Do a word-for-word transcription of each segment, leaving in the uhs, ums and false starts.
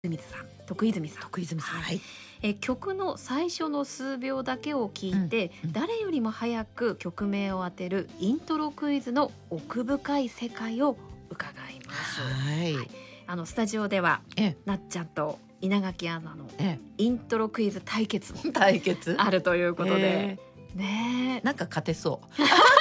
泉さん、徳泉さん、 徳泉さん、はい、 え曲の最初の数秒だけを聞いて、うんうん、誰よりも早く曲名を当てるイントロクイズの奥深い世界を伺います。 はい、 はい、あのスタジオではなっちゃんと稲垣アナのイントロクイズ対決も対決あるということで、ね、 なんか勝てそう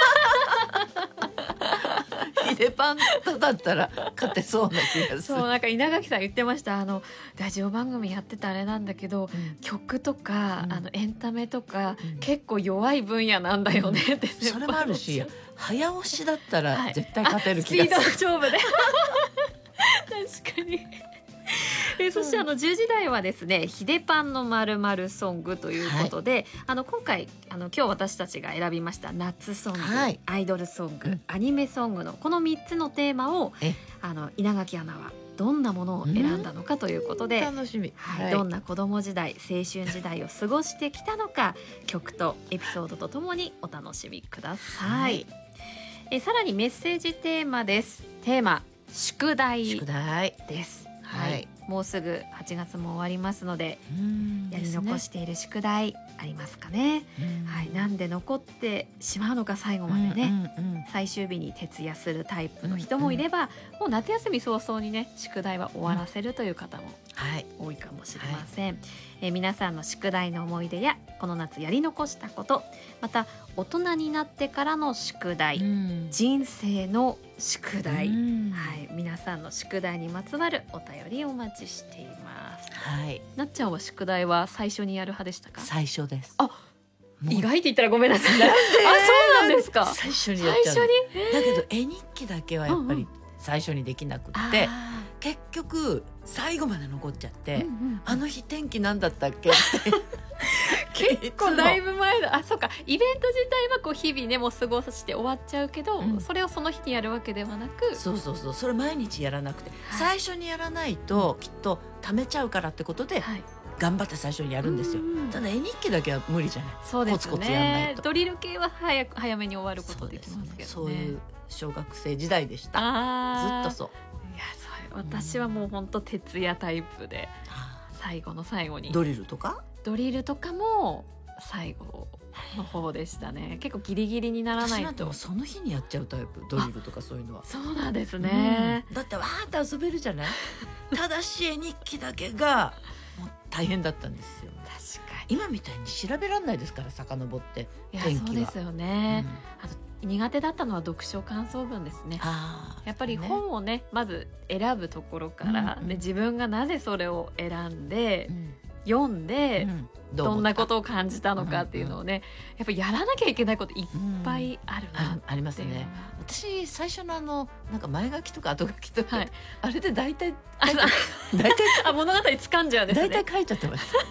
ヒデパンだったら勝てそうな気がする。 そう、なんか稲垣さん言ってました。あのラジオ番組やってたあれなんだけど、うん、曲とか、うん、あのエンタメとか、うん、結構弱い分野なんだよねって、うん、 それもあるし、早押しだったら絶対勝てる気がする、 はい、スピード勝負で確かにえそしてあのじゅうじ台はですね、ヒデパンの〇〇ソングということで、はい、あの今回あの今日私たちが選びました夏ソング、はい、アイドルソング、うん、アニメソングのこのみっつのテーマをあの稲垣アナはどんなものを選んだのかということで、 楽しみ、 はいはい、どんな子供時代、青春時代を過ごしてきたのか曲とエピソードとともにお楽しみください、はい、えさらにメッセージテーマです。テーマ宿題です。 宿題、 はいはい、もうすぐはちがつも終わりますので、やり残している宿題ありますかね。はい、なんで残ってしまうのか、最後までね、うんうんうん、最終日に徹夜するタイプの人もいれば、うんうん、もう夏休み早々にね宿題は終わらせるという方も多いかもしれません、はい、えー、皆さんの宿題の思い出やこの夏やり残したこと、また大人になってからの宿題、うん、人生の宿題、うん、はい、皆さんの宿題にまつわるお便りお待ちしています、はい、なっちゃんは宿題は最初にやる派でしたか？ 最初です。 あ、意外って言ったらごめんなさい。あ、そうなんですか。 最初にやっちゃう。最初に、だけど絵日記だけはやっぱり最初にできなくって、うんうん、結局最後まで残っちゃって、うんうん、あの日天気なんだったっけって結構だいぶ前だ。あ、そうか、イベント自体はこう日々ねもう過ごして終わっちゃうけど、うん、それをその日にやるわけではなく、 そうそうそう、それ毎日やらなくて、はい、最初にやらないときっと溜めちゃうからってことで、はい、頑張って最初にやるんですよ。ただ絵日記だけは無理じゃない。 そうですね、 コツコツやんないと。 ドリル系は早く早めに終わることできますけどね。 そういう小学生時代でした。あ、ずっとそう。 いや、そう、私はもう本当徹夜タイプで、うん、最後の最後にドリルとかドリルとかも最後の方でしたね。結構ギリギリにならないと。私なんてもその日にやっちゃうタイプ、ドリルとかそういうのは。 そうなんですね、 うん、だってわーって遊べるじゃないただし絵日記だけがもう大変だったんですよ。 確かに今みたいに調べられないですから、遡って天気は。 いや、そうですよね、うん、あと苦手だったのは読書感想文ですね。あ、やっぱり本をねまず選ぶところから、うんうん、で自分がなぜそれを選んで、うん、読んで、うん、ど, どんなことを感じたのかっていうのをね、うんうん、やっぱりやらなきゃいけないこといっぱいあるな、うん、あ, ありますね。私最初のあのなんか前書きとか後書きとか、はい、あれで大体大体あ物語掴んじゃうんですね。 大体書いちゃってました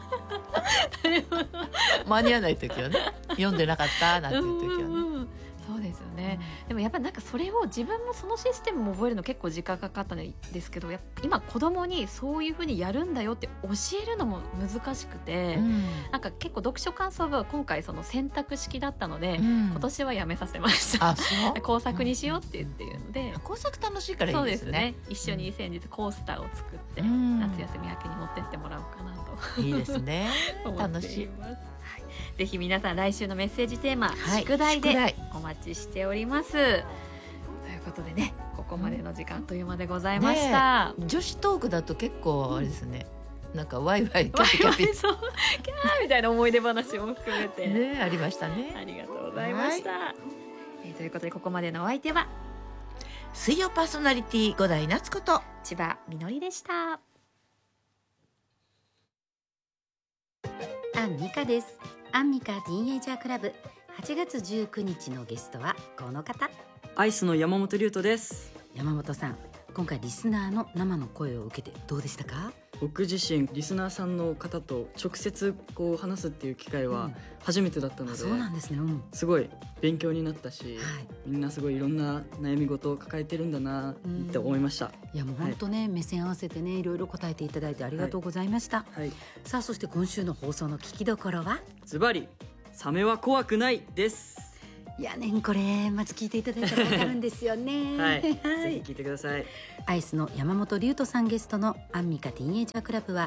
間に合わない時はね、読んでなかったなんていう時はね、うんうん、 そうですよね、うん、でもやっぱりなんかそれを自分もそのシステムも覚えるの結構時間かかったんですけど、やっぱ今子供にそういう風にやるんだよって教えるのも難しくて、うん、なんか結構読書感想文は今回その選択式だったので、うん、今年はやめさせました。あ、そう工作にしようって言っていうので、うん、 工作楽しいからいいですね。そうですね、 一緒に先日コースターを作って、うん、夏休み明けに持ってってもらおうかなといいですね楽しい。 ぜひ皆さん来週のメッセージテーマ、はい、宿題でお待ちしております。ということでね、ここまでの時間というまでございました、 ね、女子トークだと結構あれですね、うん、なんかワイワイキャピキャピそうキャーみたいな思い出話も含めて、 ね、ありましたね。 ありがとうございました、はい、えー、ということでここまでのお相手は水曜パーソナリティ五代夏子と千葉みのりでした。 アンミカです。アンミカティーンエイジャークラブ、はちがつじゅうくにちのゲストはこの方、 アイスの山本龍斗です。 山本さん、今回リスナーの生の声を受けてどうでしたか？ 僕自身リスナーさんの方と直接こう話すっていう機会は初めてだったので、 うん、そうなんですね、うん、 すごい勉強になったし、はい、みんなすごいいろんな悩み事を抱えてるんだなって思いました。 いやもう本当ね、はい、目線合わせてねいろいろ答えていただいてありがとうございました、はいはい、さあそして今週の放送の聞きどころはズバリサメは怖くないです。 いやねんこれまず聞いていただいたら分かるんですよねはい、 はぜいひ聞いてください。 アイスの山本龍斗さんゲストのアンミカティーンエイジャークラブは